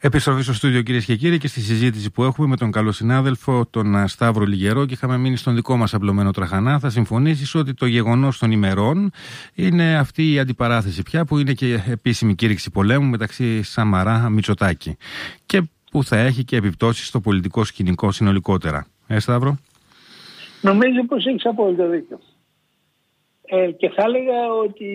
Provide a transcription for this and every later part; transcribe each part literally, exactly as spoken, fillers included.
Επιστροφή στο στούντιο, κυρίες και κύριοι, και στη συζήτηση που έχουμε με τον καλό συνάδελφο, τον Σταύρο Λιγερό, και είχαμε μείνει στον δικό μας απλωμένο τραχανά. Θα συμφωνήσεις ότι το γεγονός των ημερών είναι αυτή η αντιπαράθεση πια, που είναι και επίσημη κήρυξη πολέμου μεταξύ Σαμαρά Μητσοτάκη, και που θα έχει και επιπτώσεις στο πολιτικό σκηνικό συνολικότερα. Ε, Σταύρο. Νομίζω πως έχεις απόλυτο δίκιο. Ε, και θα έλεγα ότι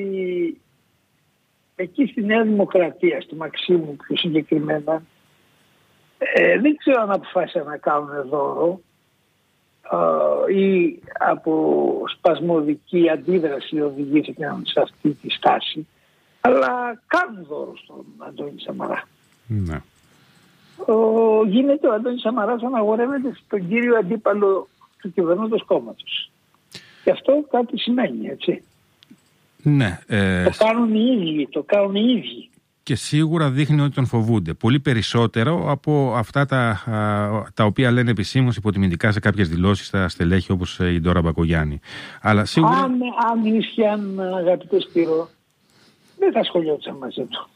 εκεί στη Νέα Δημοκρατία, στη Μαξίμου πιο συγκεκριμένα, ε, δεν ξέρω αν αποφάσισαν να κάνουν δώρο ε, ή από σπασμωδική αντίδραση οδηγήθηκαν σε αυτή τη στάση, αλλά κάνουν δώρο στον Αντώνη Σαμαρά. Ναι. Ο, γίνεται ο Αντώνης Σαμαράς να αγορεύεται στον κύριο αντίπαλο του κυβερνώντος κόμματος. Και αυτό κάτι σημαίνει, έτσι. Ναι, ε... Το κάνουν οι ίδιοι, το κάνουν οι ίδιοι. Και σίγουρα δείχνει ότι τον φοβούνται. Πολύ περισσότερο από αυτά τα, τα οποία λένε επισήμως υποτιμητικά σε κάποιες δηλώσεις στα στελέχη, όπως η Ντόρα Μπακογιάννη. Αλλά σίγουρα... Αν, αν ίσχυαν, αγαπητέ Σπύρο, δεν θα ασχολιόντουσαν μαζί του.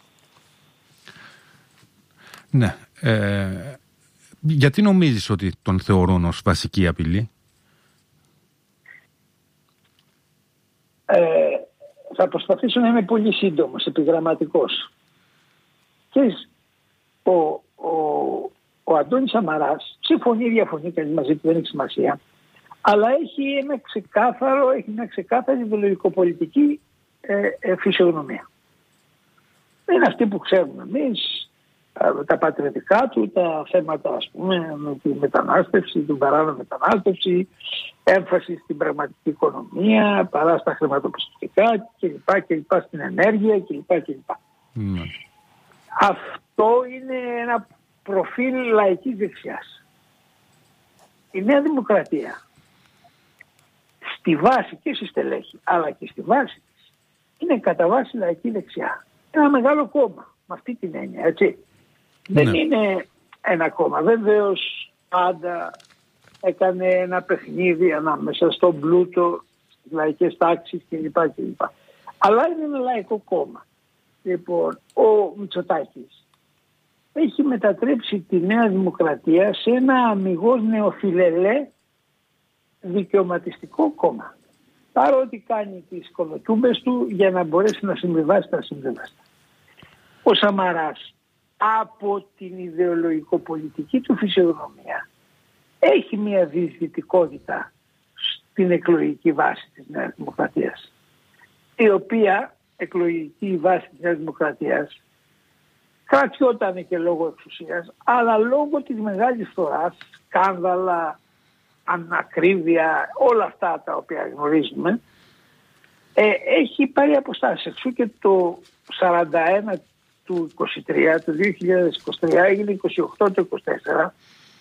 Ναι. Ε, γιατί νομίζεις ότι τον θεωρούν ως βασική απειλή? Ε, θα προσπαθήσω να είμαι πολύ σύντομος, επιγραμματικός. Και ο, ο, ο Αντώνης Σαμαράς συμφωνεί, διαφωνεί κανείς μαζί του, δεν έχει σημασία, αλλά έχει ένα ξεκάθαρο, έχει μια ξεκάθαρη ιδεολογικοπολιτική ε, ε, φυσιογνωμία. Δεν είναι αυτή που ξέρουμε εμείς, τα πατριωτικά του, τα θέματα, ας πούμε, με τη μετανάστευση, την παράνομη μετανάστευση, έμφαση στην πραγματική οικονομία παρά στα χρηματοπιστωτικά κλπ. κλπ. Στην ενέργεια κλπ. κλπ. Mm. Αυτό είναι ένα προφίλ λαϊκής δεξιάς. Η Νέα Δημοκρατία στη βάση και στη στελέχη, αλλά και στη βάση της, είναι κατά βάση λαϊκή δεξιά. Ένα μεγάλο κόμμα, με αυτή την έννοια, έτσι. Ναι. Δεν είναι ένα κόμμα. Βεβαίως πάντα έκανε ένα παιχνίδι ανάμεσα στον πλούτο, στις λαϊκές τάξεις κλπ. κλπ. Αλλά είναι ένα λαϊκό κόμμα. Λοιπόν, ο Μητσοτάκης έχει μετατρέψει τη Νέα Δημοκρατία σε ένα αμιγώς νεοφιλελέ δικαιωματιστικό κόμμα. Παρότι κάνει τις κολοτούμπες του για να μπορέσει να συμβιβάσει τα συμβιβάστα. Ο Σαμαράς, από την ιδεολογικοπολιτική του φυσιογνωμία, έχει μια διεισδυτικότητα στην εκλογική βάση της Νέας Δημοκρατίας, η οποία εκλογική βάση της Νέας Δημοκρατίας κρατιόταν και λόγω εξουσίας, αλλά λόγω της μεγάλης φθοράς, σκάνδαλα, ανακρίβεια, όλα αυτά τα οποία γνωρίζουμε, ε, έχει πάρει αποστάσεις. Εξού και το σαράντα ένα του είκοσι τρία, το δύο χιλιάδες είκοσι τρία έγινε είκοσι οκτώ το είκοσι τέσσερα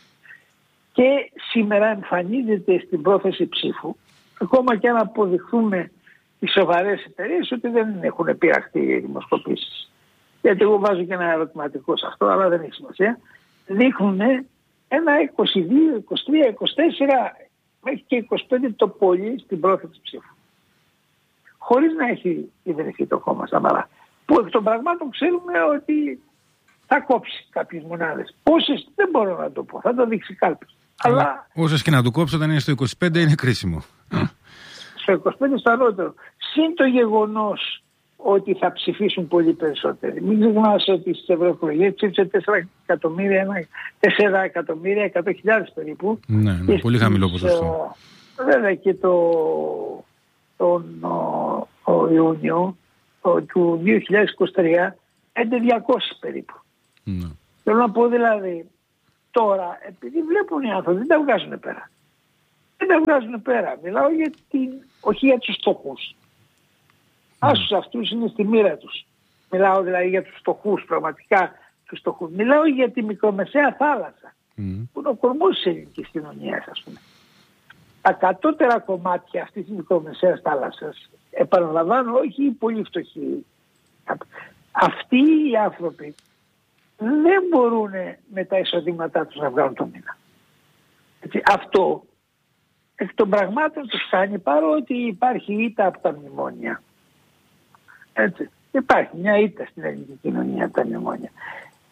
και σήμερα εμφανίζεται στην πρόθεση ψήφου, ακόμα και αν αποδειχθούμε οι σοβαρές εταιρείες ότι δεν έχουν πειραχτεί οι δημοσκοπήσεις. Γιατί εγώ βάζω και ένα ερωτηματικό σε αυτό, αλλά δεν έχει σημασία. Δείχνουν ένα είκοσι δύο, είκοσι τρία, είκοσι τέσσερα μέχρι και είκοσι πέντε το πολύ στην πρόθεση ψήφου. Χωρίς να έχει ιδρυθεί το κόμμα Σαμαρά. Που εκ των πραγμάτων ξέρουμε ότι θα κόψει κάποιες μονάδες. Πόσες δεν μπορώ να το πω, θα το δείξει κάλπης. Αλλά όσες και να του κόψει, όταν είναι στο είκοσι πέντε είναι κρίσιμο. Στο είκοσι πέντε στο ανώτερο. Συν το γεγονός ότι θα ψηφίσουν πολύ περισσότεροι. Μην ξεχνάς ότι στις ευρωεκλογές ψήφισε τέσσερα εκατομμύρια, τέσσερα εκατομμύρια εκατό χιλιάδες περίπου. Ναι, ναι, πολύ χαμηλό ποσοστό. Βέβαια και το, τον ο, ο Ιούνιο του δύο χιλιάδες είκοσι τρία χίλια διακόσιοι περίπου. Ναι. Θέλω να πω δηλαδή τώρα, επειδή βλέπουν οι άνθρωποι, δεν τα βγάζουν πέρα. Δεν τα βγάζουν πέρα. Μιλάω για την, όχι για τους φτωχούς. Mm. Άσους αυτούς είναι στη μοίρα τους. Μιλάω δηλαδή για τους φτωχούς, πραγματικά τους φτωχούς. Μιλάω για τη μικρομεσαία θάλασσα, mm. που είναι ο κορμός της ελληνικής κοινωνίας, ας πούμε. Τα κατώτερα κομμάτια αυτής της μικρομεσαίας θάλασσας, επαναλαμβάνω, όχι οι πολύ φτωχοί. Αυτοί οι άνθρωποι δεν μπορούν με τα εισοδήματά τους να βγάλουν το μήνα. Έτσι, αυτό εκ των πραγμάτων τους κάνει, παρότι υπάρχει ήττα από τα μνημόνια. Έτσι, υπάρχει μια ήττα στην ελληνική κοινωνία από τα μνημόνια.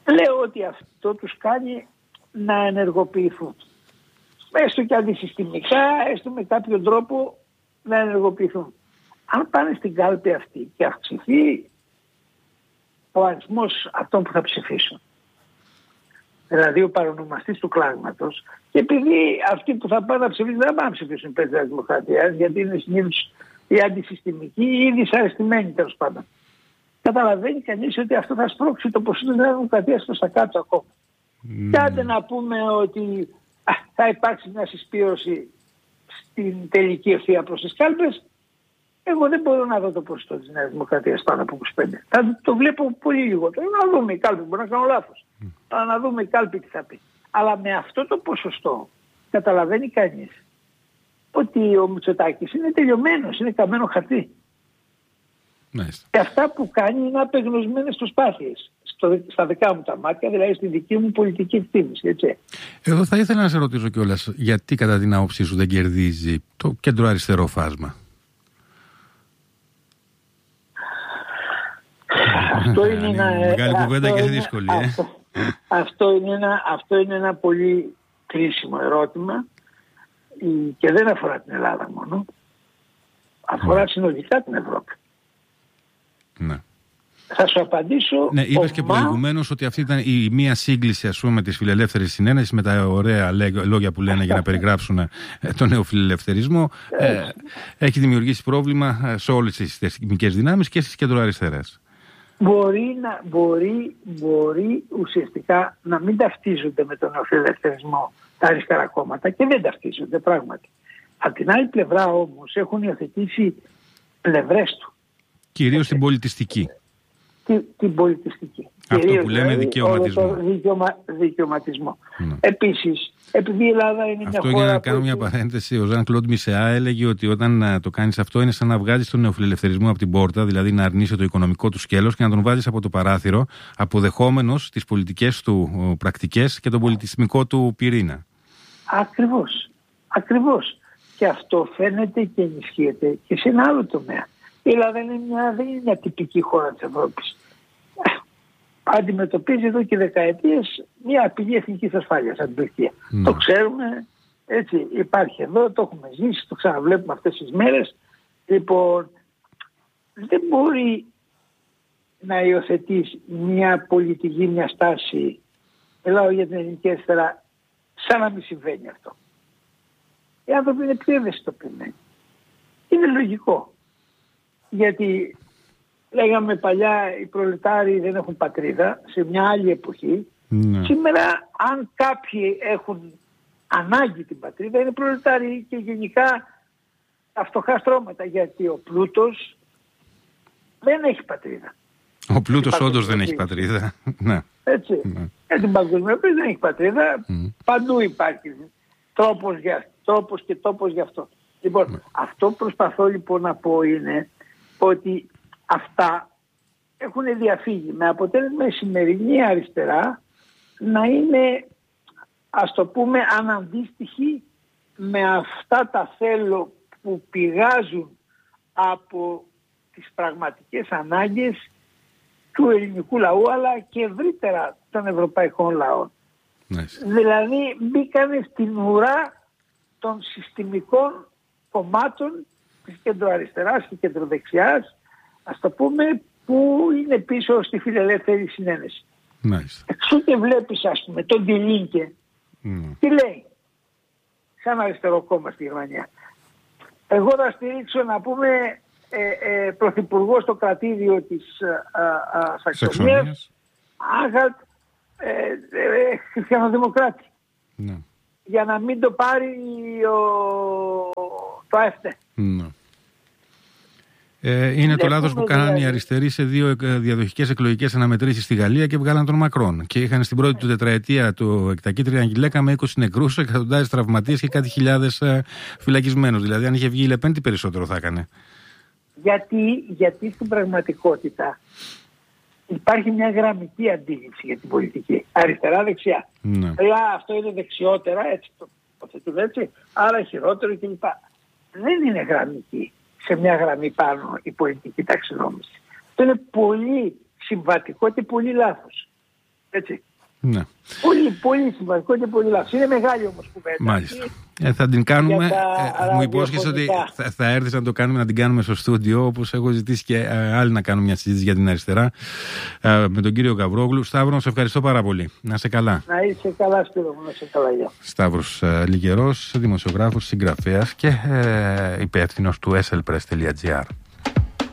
λέω ότι αυτό τους κάνει να ενεργοποιηθούν. Έστω και αντισυστημικά, έστω με κάποιο τρόπο να ενεργοποιηθούν. Αν πάνε στην κάλπη αυτή και αυξηθεί ο αριθμός αυτών που θα ψηφίσουν, δηλαδή ο παρονομαστής του κλάσματος, και επειδή αυτοί που θα πάνε να ψηφίσουν δεν πάνε να ψηφίσουν υπέρ της δημοκρατίας, γιατί είναι συνήθως οι αντισυστημικοί ή οι δυσαρεστημένοι τέλος πάντων, καταλαβαίνει κανείς ότι αυτό θα σπρώξει το ποσό της δημοκρατίας προς τα κάτω ακόμα. Mm. Και άντε να πούμε ότι α, θα υπάρξει μια συσπήρωση στην τελική ευθεία προς τις κάλπες, εγώ δεν μπορώ να δω το ποσοστό της Νέας Δημοκρατίας πάνω από είκοσι πέντε. Θα το βλέπω πολύ λιγότερο. Να δούμε η κάλπη, μπορεί να κάνω λάθος. Mm. Αλλά να δούμε η κάλπη τι θα πει. Αλλά με αυτό το ποσοστό καταλαβαίνει κανείς ότι ο Μητσοτάκης είναι τελειωμένος, είναι καμένο χαρτί. Nice. Και αυτά που κάνει είναι απεγνωσμένες προσπάθειες. Στο, στα δικά μου τα μάτια, δηλαδή στη δική μου πολιτική εκτίμηση. Έτσι. Εδώ θα ήθελα να σε ρωτήσω κιόλας, γιατί κατά την άποψή σου δεν κερδίζει το κέντρο-αριστερό φάσμα? Αυτό είναι ένα, μεγάλη κουβέντα και είναι, δύσκολη. Ε? Αυτό, αυτό, είναι ένα, αυτό είναι ένα πολύ κρίσιμο ερώτημα και δεν αφορά την Ελλάδα μόνο. Αφορά συνολικά την Ευρώπη. Ναι. Θα σου απαντήσω. Ναι, είπες και προηγουμένως ότι αυτή ήταν η μία σύγκληση, ας πούμε, της φιλελεύθερης συνένεσης με τα ωραία λόγια που λένε για να περιγράψουν τον νεοφιλελευθερισμό. ε, έχει δημιουργήσει πρόβλημα σε όλες τις θεσμικές δυνάμεις και στις κεντροαριστερές. Μπορεί, να, μπορεί, μπορεί ουσιαστικά να μην ταυτίζονται με τον νεοφιλελευθερισμό τα αριστερά κόμματα και δεν ταυτίζονται πράγματι. Από την άλλη πλευρά όμως έχουν υιοθετήσει πλευρές του. Κυρίως την πολιτιστική. Την, την πολιτιστική. Αυτό κυρίως, που λέμε δικαιωματισμό. Δικαιωμα, δικαιωματισμό. Ναι. Επίσης, επειδή η Ελλάδα είναι αυτό μια χώρα... Για να κάνω μια παρένθεση, ο Ζαν Κλοντ Μισεά έλεγε ότι όταν το κάνεις αυτό είναι σαν να βγάζεις τον νεοφιλελευθερισμό από την πόρτα, δηλαδή να αρνείσαι το οικονομικό του σκέλος και να τον βάζεις από το παράθυρο, αποδεχόμενος τις πολιτικές του πρακτικές και τον πολιτισμικό του πυρήνα. Ακριβώς. Ακριβώς. Και αυτό φαίνεται και ενισχύεται και σε ένα άλλο τομέα. Η Ελλάδα είναι μια, δεν είναι μια τυπική χώρα της Ευρώπης. Αντιμετωπίζει εδώ και δεκαετίες μια απειλή εθνικής ασφάλειας από την Τουρκία. Mm. Το ξέρουμε, έτσι, υπάρχει εδώ, το έχουμε ζήσει, το ξαναβλέπουμε αυτές τις μέρες. Λοιπόν, δεν μπορεί να υιοθετείς μια πολιτική, μια στάση, μιλάω για την ελληνική αριστερά, σαν να μην συμβαίνει αυτό. Οι άνθρωποι είναι πιο ευαισθητοποιημένοι. Είναι λογικό. Γιατί λέγαμε παλιά οι προλετάριοι δεν έχουν πατρίδα σε μια άλλη εποχή. Ναι. Σήμερα αν κάποιοι έχουν ανάγκη την πατρίδα είναι προλετάριοι και γενικά τα φτωχά στρώματα, γιατί ο πλούτος δεν έχει πατρίδα. Ο πλούτος όντως δεν έχει πατρίδα. Ναι. Έτσι. Ναι. Για την παγκοσμιοποίηση δεν έχει πατρίδα. Mm. Παντού υπάρχει τρόπος, για, τρόπος και τόπος γι' αυτό. Λοιπόν, ναι. αυτό που προσπαθώ λοιπόν να πω είναι ότι αυτά έχουν διαφύγει με αποτέλεσμα η σημερινή αριστερά να είναι, ας το πούμε, αναντίστοιχη με αυτά τα θέλω που πηγάζουν από τις πραγματικές ανάγκες του ελληνικού λαού αλλά και ευρύτερα των ευρωπαϊκών λαών. Nice. Δηλαδή μπήκανε στην ουρά των συστημικών κομμάτων της κεντροαριστεράς και κεντροδεξιάς, ας το πούμε, που είναι πίσω στη φιλελεύθερη συνένεση. Nice. Εξού και βλέπεις, ας πούμε, τον Die Linke. Mm. Τι λέει, σαν αριστερό κόμμα στη Γερμανία. Εγώ θα στηρίξω, να πούμε, ε, ε, πρωθυπουργό στο κρατήδιο της Σαξονίας, Άγαλτ, ε, ε, χριστιανοδημοκράτη. Mm. Για να μην το πάρει ο, το ΑΕΦΤ. Mm. Ε, είναι το λάθος που κάνανε δηλαδή οι αριστεροί σε δύο διαδοχικές εκλογικές αναμετρήσεις στη Γαλλία και βγάλαν τον Μακρόν. Και είχαν στην πρώτη του τετραετία του τα κίτρινα γυλαίκα με είκοσι νεκρούς, εκατοντάδες τραυματίες και κάτι χιλιάδες ε, φυλακισμένους. Δηλαδή, αν είχε βγει η Λεπέν, τι περισσότερο θα έκανε. Γιατί, γιατί στην πραγματικότητα υπάρχει μια γραμμική αντίληψη για την πολιτική. Αριστερά-δεξιά. Ναι. Δηλαδή, αυτό είναι δεξιότερα, έτσι το θέτουμε έτσι, άρα χειρότερο κλπ. Δεν είναι γραμμική. Σε μια γραμμή πάνω η πολιτική ταξινόμηση. Αυτό είναι πολύ συμβατικό και πολύ λάθος. Έτσι. Ναι. Πολύ, πολύ σημαντικό και πολύ λάθος. Είναι μεγάλη όμως κουβέντα. Μάλιστα. Ε, θα την κάνουμε. Ε, μου υπόσχεσαι ότι θα, θα έρθεις να το κάνουμε, να την κάνουμε στο στούντιο, όπως έχω ζητήσει και ε, άλλοι να κάνουν μια συζήτηση για την αριστερά ε, με τον κύριο Γαβρόγλου. Σταύρο, σε ευχαριστώ πάρα πολύ. Να είσαι καλά. Να είσαι καλά, Σπύρο μου, να είσαι καλά. Γεια. Σταύρος ε, Λιγερός, δημοσιογράφος, συγγραφέας και ε, υπεύθυνος του ες ελ πρες τελεία τζι άρ.